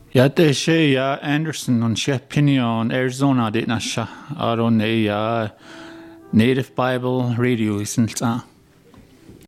Ja, det sé ja Anderson on Shepinion, Arizona dit nasha. Aron ja Native Bible Radio isn't